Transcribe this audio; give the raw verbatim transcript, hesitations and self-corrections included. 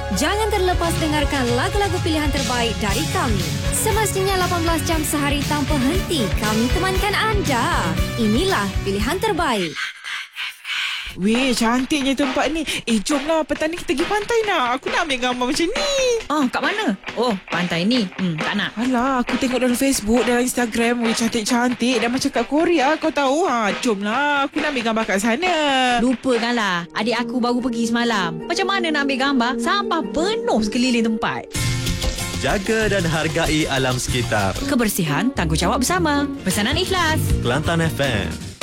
Jangan terlepas dengarkan lagu-lagu pilihan terbaik dari kami. Semestinya lapan belas jam sehari tanpa henti kami temankan anda. Inilah pilihan terbaik. Weh, cantiknya tempat ni. Eh, jomlah petang ni kita pergi pantai nak. Aku nak ambil gambar macam ni. Oh, kat mana? Oh, pantai ni. Hmm, tak nak. Alah, aku tengok dalam Facebook, dalam Instagram. Weh, cantik-cantik. Dan macam kat Korea, kau tahu. Ha, jomlah. Aku nak ambil gambar kat sana. Lupakanlah. Adik aku baru pergi semalam. Macam mana nak ambil gambar? Sampah penuh sekeliling tempat. Jaga dan hargai alam sekitar. Kebersihan tanggungjawab bersama. Pesanan ikhlas. Kelantan F M.